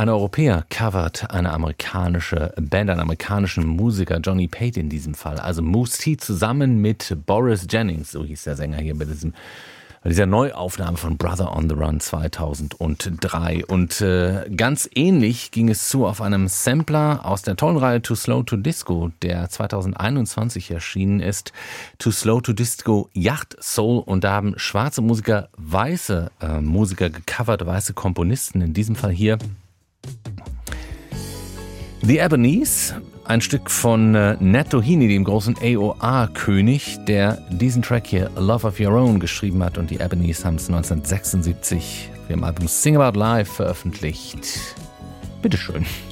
Ein Europäer covert eine amerikanische Band, einen amerikanischen Musiker, Johnny Pate in diesem Fall. Also Mousse T zusammen mit Boris Jennings, so hieß der Sänger hier bei dieser Neuaufnahme von Brother on the Run 2003. Und ganz ähnlich ging es zu auf einem Sampler aus der tollen Reihe Too Slow to Disco, der 2021 erschienen ist. Too Slow to Disco Yacht Soul. Und da haben schwarze Musiker weiße Musiker gecovert, weiße Komponisten. In diesem Fall hier The Ebonies, ein Stück von Nat Doheny, dem großen AOR-König, der diesen Track hier, A Love of Your Own, geschrieben hat. Und die Ebonies haben es 1976 für im Album Sing About Life veröffentlicht. Bitteschön.